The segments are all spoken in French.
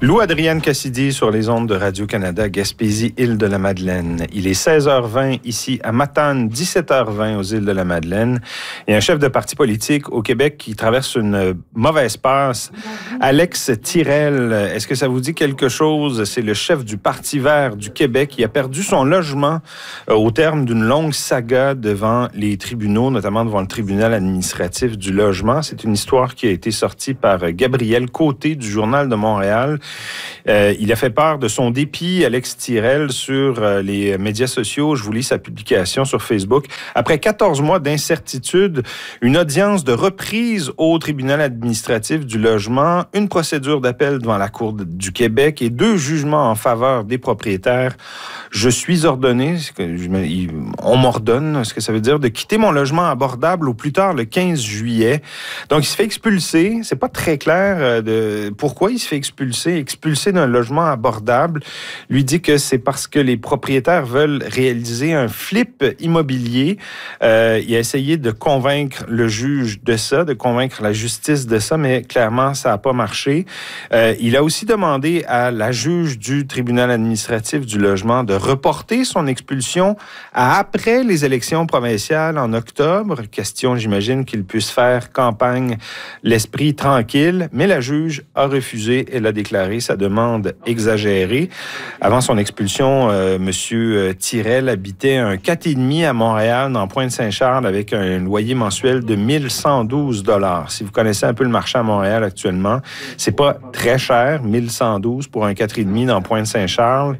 Lou-Adrienne Cassidy sur les ondes de Radio-Canada, Gaspésie, Île-de-la-Madeleine. Il est 16h20 ici à Matane, 17h20 aux Îles-de-la-Madeleine. Il y a un chef de parti politique au Québec qui traverse une mauvaise passe, Alex Tirel. Est-ce que ça vous dit quelque chose? C'est le chef du Parti vert du Québec. Il a perdu son logement au terme d'une longue saga devant les tribunaux, notamment devant le tribunal administratif du logement. C'est une histoire qui a été sortie par Gabriel Côté du Journal de Montréal. Il a fait part de son dépit, Alex Tirel, sur les médias sociaux. Je vous lis sa publication sur Facebook. Après 14 mois d'incertitude, une audience de reprise au tribunal administratif du logement, une procédure d'appel devant la Cour du Québec et 2 jugements en faveur des propriétaires. Je suis ordonné, on m'ordonne, ce que ça veut dire, de quitter mon logement abordable au plus tard le 15 juillet. Donc, il se fait expulser. C'est pas très clair de pourquoi il se fait expulsé d'un logement abordable. Lui dit que c'est parce que les propriétaires veulent réaliser un flip immobilier. Il a essayé de convaincre le juge de ça, de convaincre la justice de ça, mais clairement, ça n'a pas marché. Il a aussi demandé à la juge du tribunal administratif du logement de reporter son expulsion à après les élections provinciales en octobre. Question, j'imagine, qu'il puisse faire campagne l'esprit tranquille, mais la juge a refusé. Elle a déclaré sa demande exagérée. Avant son expulsion, M. Tirel habitait un 4,5 à Montréal, dans Pointe-Saint-Charles, avec un loyer mensuel de 1 112 $. Si vous connaissez un peu le marché à Montréal actuellement, c'est pas très cher, 1 112 pour un 4,5 dans Pointe-Saint-Charles.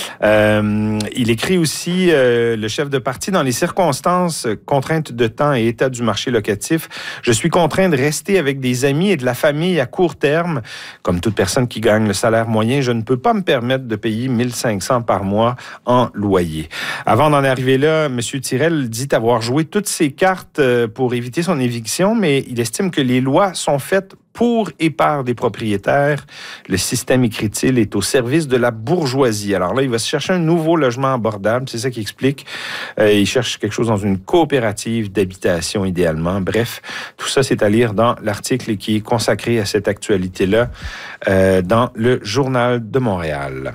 Il écrit aussi, le chef de parti, dans les circonstances, contraintes de temps et état du marché locatif, je suis contraint de rester avec des amis et de la famille à court terme. Comme toute personne qui gagne le salaire moyen, je ne peux pas me permettre de payer 1 500 par mois en loyer. Avant d'en arriver là, M. Tirel dit avoir joué toutes ses cartes pour éviter son éviction, mais il estime que les lois sont faites pour et par des propriétaires. Le système, écrit-il, est au service de la bourgeoisie. Alors là, il va se chercher un nouveau logement abordable. C'est ça qu'il explique. Il cherche quelque chose dans une coopérative d'habitation, idéalement. Bref, tout ça, c'est à lire dans l'article qui est consacré à cette actualité-là dans le Journal de Montréal.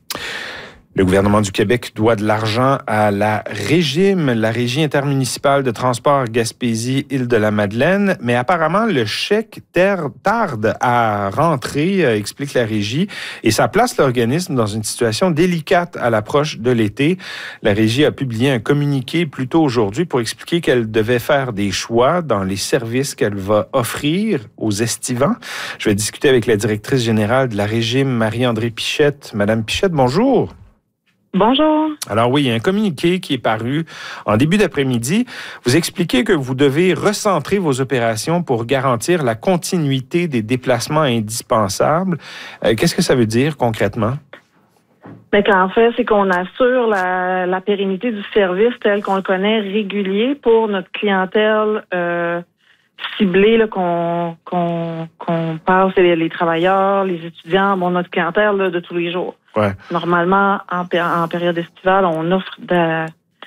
Le gouvernement du Québec doit de l'argent à la Régie intermunicipale de transport Gaspésie-Île-de-la-Madeleine, mais apparemment, le chèque tarde à rentrer, explique la Régie, et ça place l'organisme dans une situation délicate à l'approche de l'été. La Régie a publié un communiqué plus tôt aujourd'hui pour expliquer qu'elle devait faire des choix dans les services qu'elle va offrir aux estivants. Je vais discuter avec la directrice générale de la Régie, Marie-André Pichette. Madame Pichette, bonjour. Bonjour. Alors oui, il y a un communiqué qui est paru en début d'après-midi. Vous expliquez que vous devez recentrer vos opérations pour garantir la continuité des déplacements indispensables. Qu'est-ce que ça veut dire concrètement? Bien, en fait, c'est qu'on assure la pérennité du service tel qu'on le connaît régulier pour notre clientèle ciblée, là, qu'on passe les travailleurs, les étudiants, notre clientèle là, de tous les jours. Ouais. Normalement, en période estivale, on offre de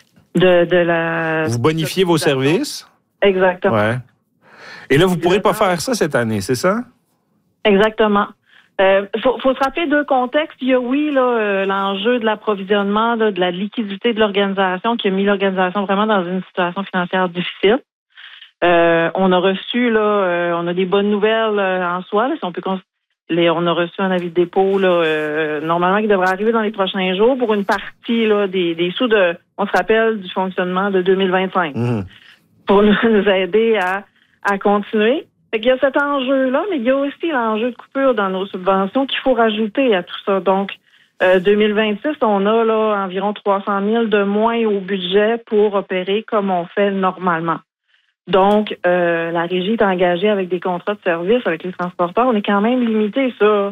la... Vous bonifiez vos services? Exactement. Ouais. Et là, vous ne pourrez pas faire ça cette année, c'est ça? Exactement. Faut se rappeler 2 contextes. Il y a, l'enjeu de l'approvisionnement, de la liquidité de l'organisation qui a mis l'organisation vraiment dans une situation financière difficile. On a reçu, on a des bonnes nouvelles en soi, là, si on peut on a reçu un avis de dépôt normalement qui devrait arriver dans les prochains jours pour une partie des sous on se rappelle du fonctionnement de 2025 pour nous aider à continuer. Fait qu'il y a cet enjeu-là, mais il y a aussi l'enjeu de coupure dans nos subventions qu'il faut rajouter à tout ça. Donc, 2026, on a environ 300 000 de moins au budget pour opérer comme on fait normalement. Donc, la Régie est engagée avec des contrats de service avec les transporteurs. On est quand même limité, ça.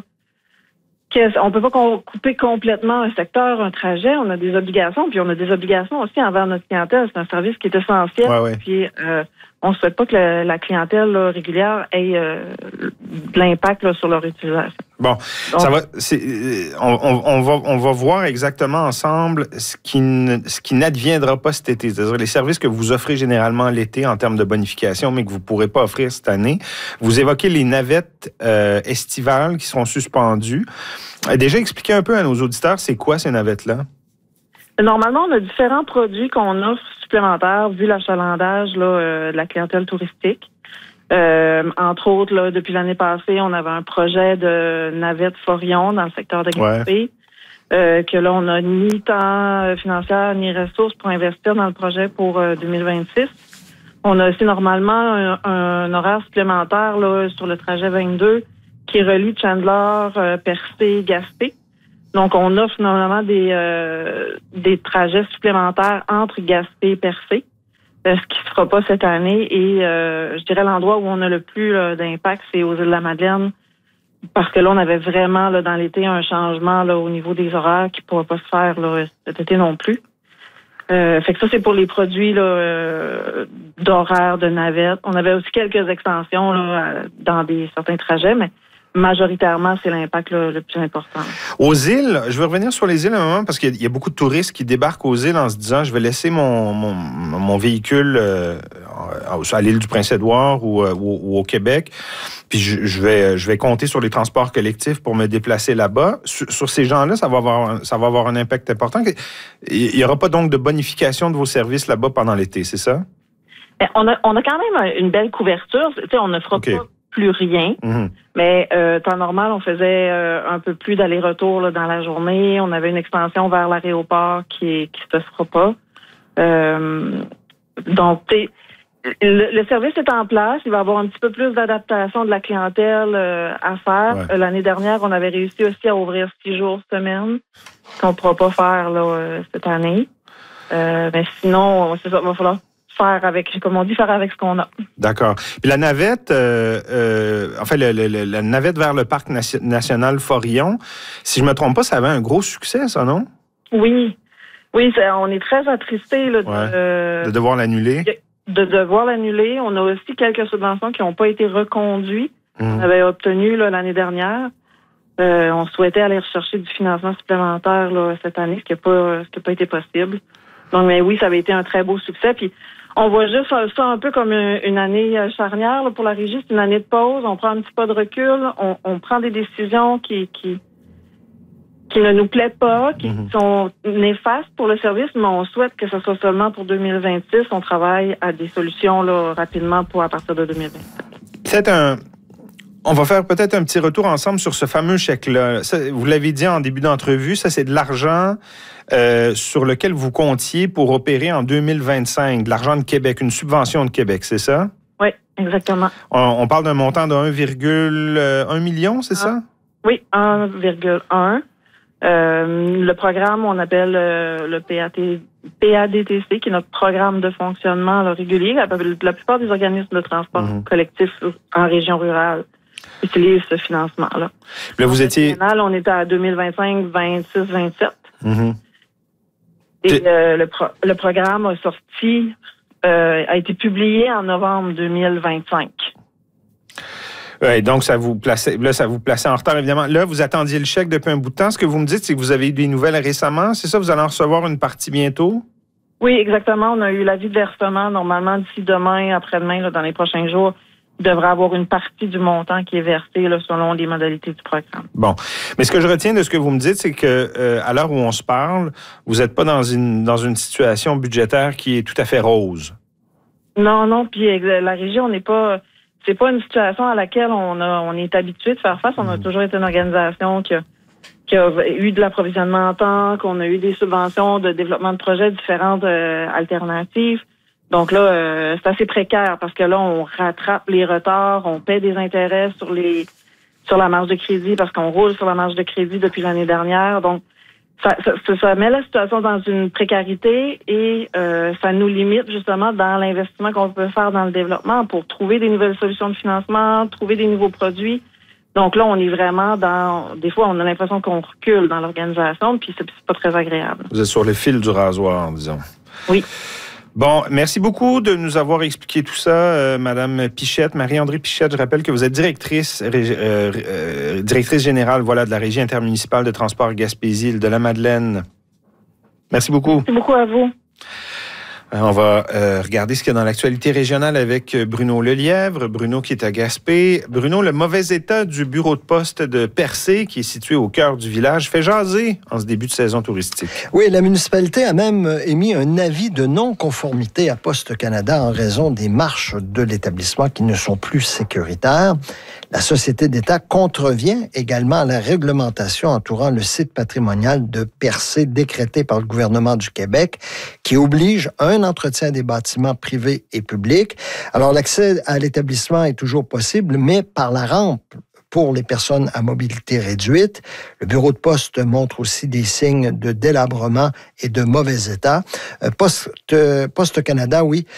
On peut pas couper complètement un secteur, un trajet. On a des obligations, puis on a des obligations aussi envers notre clientèle. C'est un service qui est essentiel. Ouais. Puis, on ne souhaite pas que la clientèle là, régulière ait de l'impact là, sur leur utilisation. Bon, donc, ça va. On va voir exactement ensemble ce qui n'adviendra pas cet été. C'est-à-dire les services que vous offrez généralement l'été en termes de bonification, mais que vous ne pourrez pas offrir cette année. Vous évoquez les navettes estivales qui seront suspendues. Déjà, expliquez un peu à nos auditeurs, c'est quoi ces navettes-là? Normalement, on a différents produits qu'on offre supplémentaires vu l'achalandage de la clientèle touristique. Entre autres, là, depuis l'année passée, on avait un projet de navette Forion dans le secteur de Gaspé, que là, on n'a ni temps financier ni ressources pour investir dans le projet pour 2026. On a aussi normalement un horaire supplémentaire là, sur le trajet 22 qui relie Chandler, Percé, Gaspé. Donc, on offre normalement des trajets supplémentaires entre Gaspé et Percé, ce qui ne se fera pas cette année. Et je dirais l'endroit où on a le plus d'impact, c'est aux Îles-de-la-Madeleine, parce que là, on avait vraiment là, dans l'été un changement là, au niveau des horaires qui ne pourra pas se faire là, cet été non plus. Fait que ça, c'est pour les produits là, d'horaires, de navettes. On avait aussi quelques extensions là, dans certains trajets, mais majoritairement, c'est l'impact là, le plus important. Aux îles, je veux revenir sur les îles un moment parce qu'il y a beaucoup de touristes qui débarquent aux îles en se disant je vais laisser mon véhicule à l'île du Prince-Édouard ou au Québec, puis je vais compter sur les transports collectifs pour me déplacer là-bas. Sur ces gens-là, ça va avoir un impact important. Il n'y aura pas donc de bonification de vos services là-bas pendant l'été, c'est ça? On a quand même une belle couverture. Tu sais, on ne fera pas plus rien. Mm-hmm. Mais temps normal, on faisait un peu plus d'aller-retour là, dans la journée. On avait une extension vers l'aéroport qui se fera pas. Donc, le service est en place. Il va y avoir un petit peu plus d'adaptation de la clientèle à faire. Ouais. L'année dernière, on avait réussi aussi à ouvrir 6 jours semaine, qu'on ne pourra pas faire là, cette année. Mais sinon, c'est ça, il va falloir faire avec ce qu'on a. D'accord. Puis la navette, la navette vers le parc national Forion, si je me trompe pas, ça avait un gros succès, ça, non? Oui, on est très attristés là, de devoir l'annuler. De devoir l'annuler. On a aussi quelques subventions qui n'ont pas été reconduites. On avait obtenu là, l'année dernière. On souhaitait aller rechercher du financement supplémentaire là, cette année, ce qui n'a pas été possible. Donc, mais oui, ça avait été un très beau succès. Puis, on voit juste ça un peu comme une année charnière là, pour la régie. C'est une année de pause. On prend un petit pas de recul. On prend des décisions qui ne nous plaisent pas, qui sont néfastes pour le service, mais on souhaite que ce soit seulement pour 2026. On travaille à des solutions là, rapidement à partir de 2025. On va faire peut-être un petit retour ensemble sur ce fameux chèque-là. Ça, vous l'avez dit en début d'entrevue, ça, c'est de l'argent sur lequel vous comptiez pour opérer en 2025, de l'argent de Québec, une subvention de Québec, c'est ça? Oui, exactement. On parle d'un montant de 1,1 million, c'est ça? Oui, 1,1. Le programme, on appelle le PADTC, qui est notre programme de fonctionnement là, régulier. La plupart des organismes de transport collectif en région rurale utilisent ce financement-là. Là, vous étiez... On était à 2025, 26, 27. Et le programme a été publié en novembre 2025. Oui, donc ça vous plaçait en retard, évidemment. Là, vous attendiez le chèque depuis un bout de temps. Ce que vous me dites, c'est que vous avez eu des nouvelles récemment. C'est ça, vous allez en recevoir une partie bientôt? Oui, exactement. On a eu l'avis de versement. Normalement, d'ici demain, après-demain, là, dans les prochains jours, il devrait avoir une partie du montant qui est versé là, selon les modalités du programme. Bon. Mais ce que je retiens de ce que vous me dites, c'est que à l'heure où on se parle, vous n'êtes pas dans une situation budgétaire qui est tout à fait rose. Non. Puis la région, c'est pas une situation à laquelle on est habitué de faire face. On a toujours été une organisation qui a eu de l'approvisionnement en temps, qu'on a eu des subventions de développement de projets différentes alternatives. Donc là, c'est assez précaire parce que là, on rattrape les retards, on paie des intérêts sur la marge de crédit parce qu'on roule sur la marge de crédit depuis l'année dernière. Donc, ça met la situation dans une précarité et ça nous limite justement dans l'investissement qu'on peut faire dans le développement pour trouver des nouvelles solutions de financement, trouver des nouveaux produits. Donc là, on est vraiment des fois, on a l'impression qu'on recule dans l'organisation, puis c'est pas très agréable. Vous êtes sur le fil du rasoir, disons. Oui. Bon, merci beaucoup de nous avoir expliqué tout ça, Madame Pichette, Marie-André Pichette. Je rappelle que vous êtes directrice générale de la Régie intermunicipale de transport Gaspésie-Île-de-la-Madeleine. Merci beaucoup. Merci beaucoup à vous. On va regarder ce qu'il y a dans l'actualité régionale avec Bruno Lelièvre. Bruno qui est à Gaspé. Bruno, le mauvais état du bureau de poste de Percé, qui est situé au cœur du village, fait jaser en ce début de saison touristique. Oui, la municipalité a même émis un avis de non-conformité à Poste Canada en raison des marches de l'établissement qui ne sont plus sécuritaires. La Société d'État contrevient également à la réglementation entourant le site patrimonial de Percé décrété par le gouvernement du Québec qui oblige un entretien des bâtiments privés et publics. Alors, l'accès à l'établissement est toujours possible, mais par la rampe pour les personnes à mobilité réduite. Le bureau de poste montre aussi des signes de délabrement et de mauvais état. Poste Canada, oui,